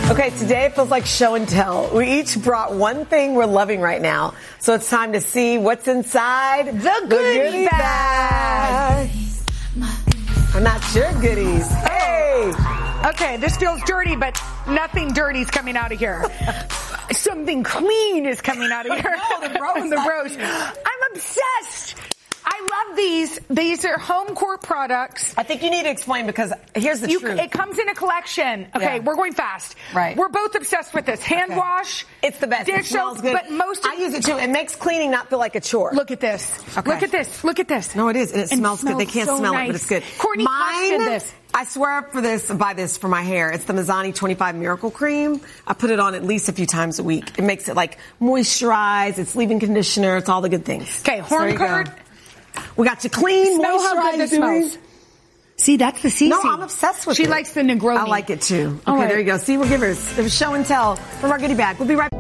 Okay, today it feels like show and tell. We each brought one thing we're loving right now. So it's time to see what's inside the goodie bag. I'm not your goodies. Hey! Okay, this feels dirty, but nothing dirty is coming out of here. Something clean is coming out of here. No, the rose. The rose. I'm obsessed. I love these. These are home court products. I think you need to explain because here's the truth. It comes in a collection. Okay, Yeah. We're going fast. Right. We're both obsessed with this. Hand wash. It's the best. Dish It smells soap, good. but most I use it too. It makes cleaning not feel like a chore. Look at this. Okay. Look at this. Look at this. No, it is. And it smells good. They can't so smell nice. it, but it's good. Courtney Mine, this. I swear up for this, buy this for my hair. It's the Mizani 25 Miracle Cream. I put it on at least a few times a week. It makes it like moisturize. It's leave-in conditioner. It's all the good things. Okay, horn coat. We got you clean, Smell how good this smells. See, that's the CC. No, I'm obsessed with it. She likes the Negroni. I like it too. Okay, All right. there you go. See, we'll give her a show and tell from our goodie bag. We'll be right back.